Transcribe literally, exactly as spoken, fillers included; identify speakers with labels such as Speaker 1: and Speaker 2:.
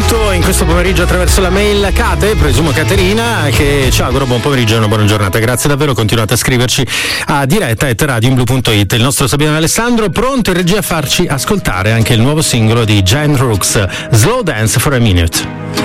Speaker 1: tutto in questo pomeriggio attraverso la mail Cate, presumo Caterina, che ci auguro buon pomeriggio e una buona giornata. Grazie davvero, continuate a scriverci a diretta at radium blu punto it. Il nostro Sabiano Alessandro pronto in regia a farci ascoltare anche il nuovo singolo di Giant Rooks, Slow Dance for a Minute.